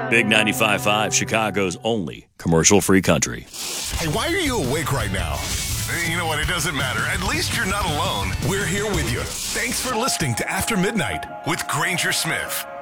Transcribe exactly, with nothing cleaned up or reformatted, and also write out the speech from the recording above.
Big ninety-five point five, Chicago's only commercial-free country. Hey, why are you awake right now? You know what? It doesn't matter. At least you're not alone. We're here with you. Thanks for listening to After Midnight with Granger Smith.